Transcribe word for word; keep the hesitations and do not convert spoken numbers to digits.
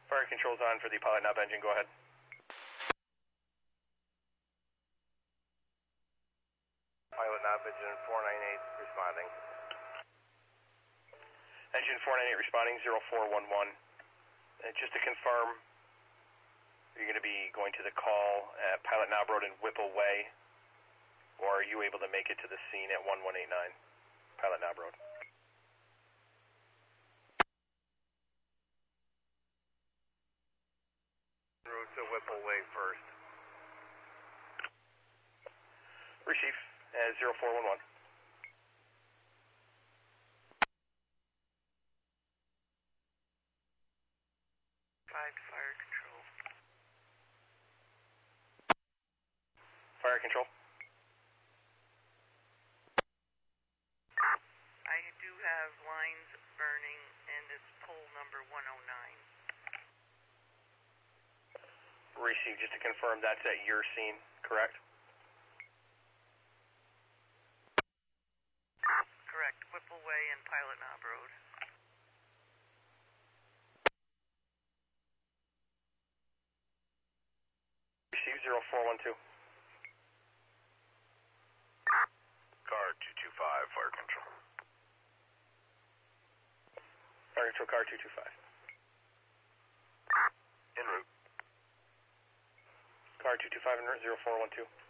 Fire control's on for the pilot knob engine, go ahead. Pilot knob engine four nine eight responding. Engine four nine eight responding, zero four one one. Uh, just to confirm, you're going to be going to the call at Pilot Knob Road and Whipple Way, or are you able to make it to the scene at one one eight nine, Pilot Knob Road? Route to Whipple Way first. Receive, uh, zero four one one. Five to fire control. Fire control. I do have lines burning, and it's pole number one oh nine. Receive, just to confirm, that's at your scene, correct? Correct. Whipple Way and Pilot Knob Road. Receive, zero four one two. Car two two five, fire control. Fire control, car two two five. En route. Car two two five en route, zero four one two.